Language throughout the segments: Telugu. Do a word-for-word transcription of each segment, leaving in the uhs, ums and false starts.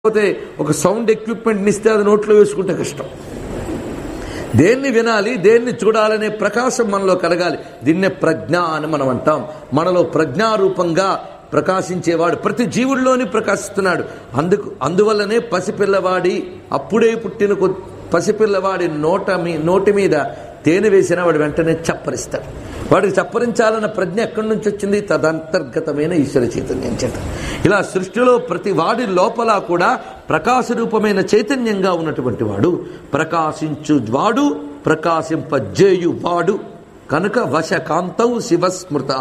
పోతే ఒక సౌండ్ ఎక్విప్మెంట్ ఇస్తే అది నోట్లో వేసుకుంటే కష్టం. దేన్ని వినాలి, దేన్ని చూడాలనే ప్రకాశం మనలో కలగాలి. దీన్నే ప్రజ్ఞ అని మనం అంటాం. మనలో ప్రజ్ఞారూపంగా ప్రకాశించేవాడు ప్రతి జీవుల్లోని ప్రకాశిస్తున్నాడు. అందుకు అందువల్లనే పసిపిల్లవాడి అప్పుడే పుట్టిన పసిపిల్లవాడి నోట మీ నోటి మీద తేనె వేసినా వాడు వెంటనే చప్పరిస్తాడు. వాడికి చప్పరించాలన్న ప్రజ్ఞ ఎక్కడి నుంచి వచ్చింది? తదంతర్గతమైన ఈశ్వర చైతన్యం చేత. ఇలా సృష్టిలో ప్రతి వాడి లోపల కూడా ప్రకాశ రూపమైన చైతన్యంగా ఉన్నటువంటి వాడు, ప్రకాశించు వాడు, ప్రకాశింపజేయు వాడు కనుక వశకాంతౌ శివస్మృత.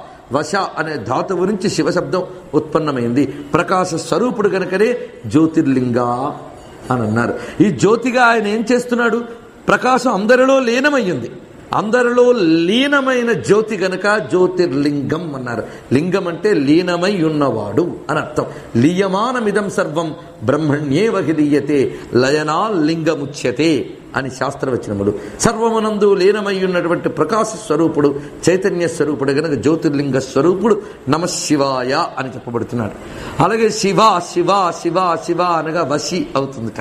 వశ అనే ధాతువు నుంచి శివశబ్దం ఉత్పన్నమైంది. ప్రకాశ స్వరూపుడు గనుకనే జ్యోతిర్లింగా అని అన్నారు. ఈ జ్యోతిగా ఆయన ఏం చేస్తున్నాడు? ప్రకాశం అందరిలో లీనమయ్యింది. అందరిలో లీనమైన జ్యోతి గనక జ్యోతిర్లింగం అన్నారు. లింగం అంటే లీనమై ఉన్నవాడు అని అర్థం. లీయమానమిదం సర్వం బ్రహ్మణ్యేవ లీయతే లయనా లింగముచ్యతే అని శాస్త్రవచనములు. సర్వమనందు లీనమై ఉన్నటువంటి ప్రకాశ స్వరూపుడు, చైతన్య స్వరూపుడు గనక జ్యోతిర్లింగ స్వరూపుడు నమశివాయ అని చెప్పబడుతున్నాడు. అలాగే శివ శివ శివ శివ అనగా వశి అవుతుందిట.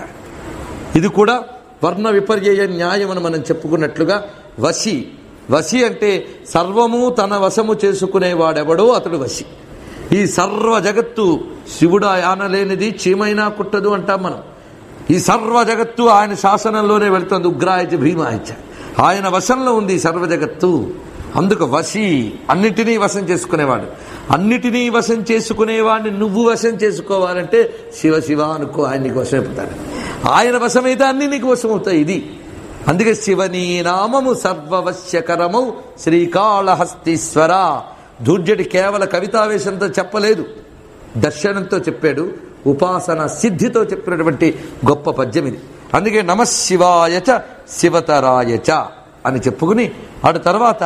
ఇది కూడా వర్ణ విపర్యయ న్యాయం అని మనం చెప్పుకున్నట్లుగా వశి. వశి అంటే సర్వము తన వశము చేసుకునేవాడెవడో అతడు వశి. ఈ సర్వ జగత్తు శివుడు ఆనలేనిది చీమైనా కుట్టదు అంటాం మనం. ఈ సర్వ జగత్తు ఆయన శాసనంలోనే వెళుతుంది. ఉగ్రాయచ భీమాయచ ఆయన వశంలో ఉంది ఈ సర్వ జగత్తు. అందుకు వశి అన్నిటినీ వశం చేసుకునేవాడు. అన్నిటినీ వశం చేసుకునేవాడిని నువ్వు వశం చేసుకోవాలంటే శివ శివ అనుకో, ఆయన నీకు వశమైపోతాడు. ఆయన వశమైతే అన్ని నీకు వశమవుతాయి. ఇది అందుకే శివనీ నామము సర్వవశ్యకరమౌ శ్రీకాళహస్తీశ్వర. దూర్జటి కేవల కవితావేశంతో చెప్పలేదు, దర్శనంతో చెప్పాడు, ఉపాసన సిద్ధితో చెప్పినటువంటి గొప్ప పద్యం ఇది. అందుకే నమశివాయచ శివతరాయచ అని చెప్పుకుని అటు తర్వాత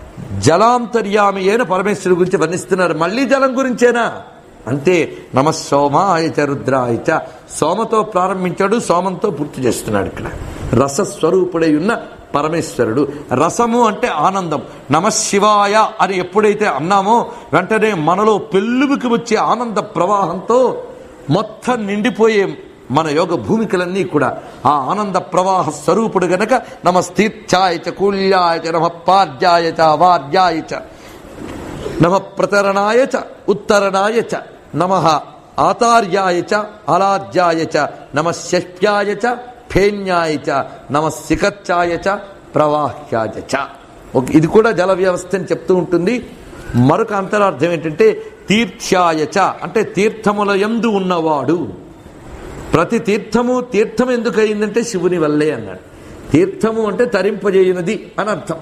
జలాంతర్యామి అయిన పరమేశ్వరుడు గురించి వర్ణిస్తున్నారు. మళ్ళీ జలం గురించేనా అంటే నమ సోమాయచ రుద్రాయచ. సోమతో ప్రారంభించాడు, సోమంతో పూర్తి చేస్తున్నాడు. ఇక్కడ రసస్వరూపుడై ఉన్న పరమేశ్వరుడు. రసము అంటే ఆనందం. నమశివాయ అని ఎప్పుడైతే అన్నామో వెంటనే మనలో పెళ్ళుబికి వచ్చే ఆనంద ప్రవాహంతో మొత్తం నిండిపోయే మన యోగ భూమికలన్నీ కూడా ఆ ఆనంద ప్రవాహ స్వరూపుడు గనక నమస్తీర్థాయచ కూల్యాయచ నమ పార్యాయచ వార్యాయచ నమ ప్రతరణాయచ ఉత్తరణాయచ నమ ఆతార్యాయచ అలార్యాయచ నమ శక్యాయచ ఫేన్యాయచ నమ సికచ్చాయచ ప్రవాహ్యాయచ. ఇది కూడా జల వ్యవస్థని చెప్తూ ఉంటుంది. మరొక అంతరార్థం ఏంటంటే తీర్థ్యాయచ అంటే తీర్థముల యందు ఉన్నవాడు. ప్రతి తీర్థము తీర్థం ఎందుకు అయిందంటే శివుని వల్లే అన్నాడు. తీర్థము అంటే తరింపజేయునది అని అర్థం.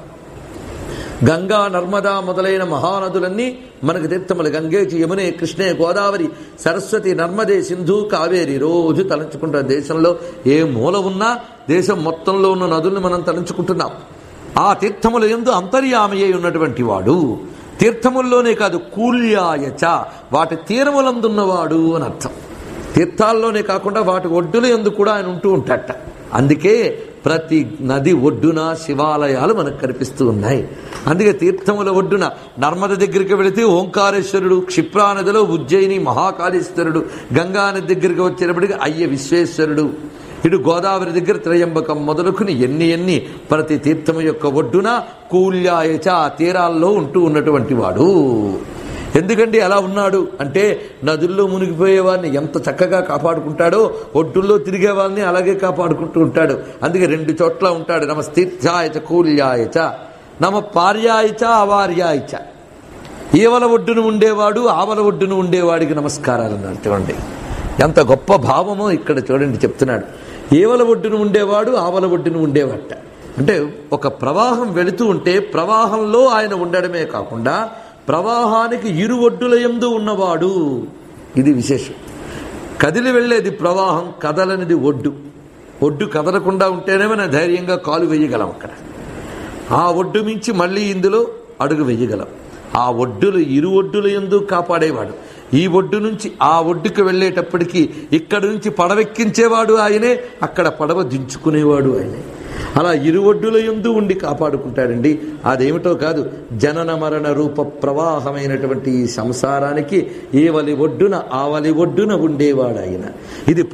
గంగా నర్మదా మొదలైన మహానదులన్నీ మనకు తీర్థములు. గంగేచి యమునే కృష్ణే గోదావరి సరస్వతి నర్మదే సింధు కావేరి రోజు తలంచుకుంటాం. దేశంలో ఏ మూల ఉన్నా దేశం మొత్తంలో ఉన్న నదుల్ని మనం తలంచుకుంటున్నాం. ఆ తీర్థముల యందు అంతర్యామి అయి ఉన్నటువంటి వాడు. తీర్థముల్లోనే కాదు కూల్యాయచ వాటి తీరములందున్నవాడు అని అర్థం. తీర్థాల్లోనే కాకుండా వాటి ఒడ్డుల యందు కూడా ఆయన ఉంటూ ఉంటాడట. అందుకే ప్రతి నది ఒడ్డున శివాలయాలు మనకు కనిపిస్తూ ఉన్నాయి. అందుకే తీర్థముల ఒడ్డున నర్మద దగ్గరికి వెళితే ఓంకారేశ్వరుడు, క్షిప్రా నదిలో ఉజ్జయిని మహాకాళేశ్వరుడు, గంగా నది దగ్గరికి వచ్చేటప్పటికి అయ్య విశ్వేశ్వరుడు, ఇటు గోదావరి దగ్గర త్రయంబకం మొదలుకుని ఎన్ని ఎన్ని ప్రతి తీర్థము యొక్క ఒడ్డున కూల్యాయచ తీరాల్లో ఉంటూ ఉన్నటువంటి వాడు. ఎందుకంటే అలా ఉన్నాడు అంటే నదుల్లో మునిగిపోయే వారిని ఎంత చక్కగా కాపాడుకుంటాడో ఒడ్డుల్లో తిరిగే వాళ్ళని అలాగే కాపాడుకుంటూ ఉంటాడు. అందుకే రెండు చోట్ల ఉంటాడు. నమ తీర్థాయచ కూల్యాయచ నమ పార్యాయచ అవార్యాయచ. ఈవల ఒడ్డును ఉండేవాడు, ఆవల ఒడ్డును ఉండేవాడికి నమస్కారాలు అన్నారు. చూడండి ఎంత గొప్ప భావమో ఇక్కడ చూడండి చెప్తున్నాడు. ఈవల ఒడ్డును ఉండేవాడు, ఆవల ఒడ్డును ఉండేవాట. అంటే ఒక ప్రవాహం వెళుతూ ఉంటే ప్రవాహంలో ఆయన ఉండడమే కాకుండా ప్రవాహానికి ఇరు ఒడ్డుల యందు ఉన్నవాడు. ఇది విశేషం. కదిలి వెళ్ళేది ప్రవాహం, కదలనిది ఒడ్డు. ఒడ్డు కదలకుండా ఉంటేనే మనం ధైర్యంగా కాలు వేయగలం. అక్కడ ఆ ఒడ్డు మించి మళ్ళీ ఇందులో అడుగు వేయగలం. ఆ ఒడ్డులు ఇరు ఒడ్డుల యందు కాపాడేవాడు. ఈ ఒడ్డు నుంచి ఆ ఒడ్డుకు వెళ్ళేటప్పటికీ ఇక్కడి నుంచి పడవెక్కించేవాడు ఆయనే, అక్కడ పడవ దించుకునేవాడు ఆయనే. అలా ఇరు ఒడ్డుల యందు ఉండి కాపాడుకుంటాడండి. అదేమిటో కాదు, జనన మరణ రూప ప్రవాహమైనటువంటి ఈ సంసారానికి ఏ వలి ఒడ్డున ఆ వలి ఒడ్డున ఉండేవాడు ఆయన. ఇది